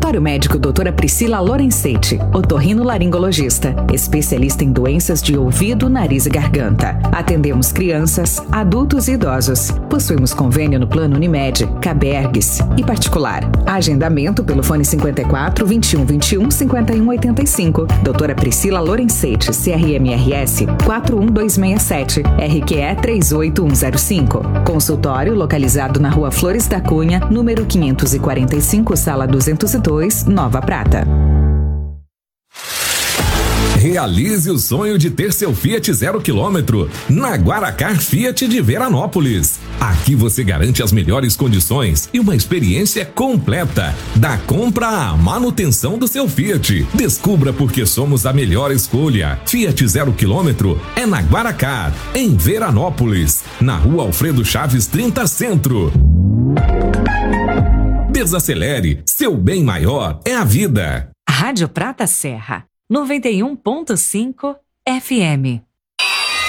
Consultório médico doutora Priscila Lorenzetti, otorrinolaringologista, especialista em doenças de ouvido, nariz e garganta. Atendemos crianças, adultos e idosos. Possuímos convênio no Plano Unimed, Cabergues e particular. Agendamento pelo fone 54 21 21 51 85. Doutora Priscila Lorenzetti, CRMRS 41267, RQE 38105. Consultório localizado na Rua Flores da Cunha, número 545, sala 202, Nova Prata. Realize o sonho de ter seu Fiat 0 km na Guaracar Fiat de Veranópolis. Aqui você garante as melhores condições e uma experiência completa da compra à manutenção do seu Fiat. Descubra por que somos a melhor escolha. Fiat 0 km é na Guaracar, em Veranópolis, na Rua Alfredo Chaves 30 Centro. Desacelere, seu bem maior é a vida. Rádio Prata Serra 91.5 FM.